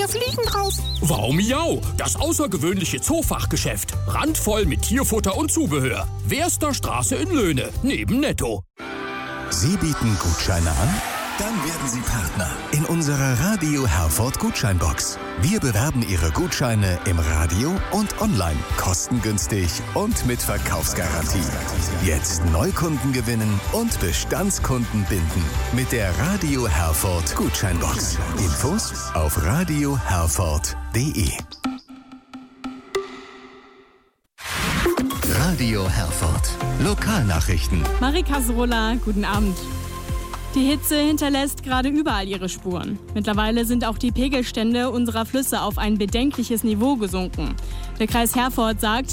mehr Fliegen drauf. Wow Miau, das außergewöhnliche Zoofachgeschäft. Randvoll mit Tierfutter und Zubehör. Werster Straße in Löhne, neben Netto. Sie bieten Gutscheine an? Dann werden Sie Partner in unserer Radio Herford Gutscheinbox. Wir bewerben Ihre Gutscheine im Radio und online, kostengünstig und mit Verkaufsgarantie. Jetzt Neukunden gewinnen und Bestandskunden binden mit der Radio Herford Gutscheinbox. Infos auf radioherford.de. Radio Herford. Lokalnachrichten. Marika Srola, guten Abend. Die Hitze hinterlässt gerade überall ihre Spuren. Mittlerweile sind auch die Pegelstände unserer Flüsse auf ein bedenkliches Niveau gesunken. Der Kreis Herford sagt,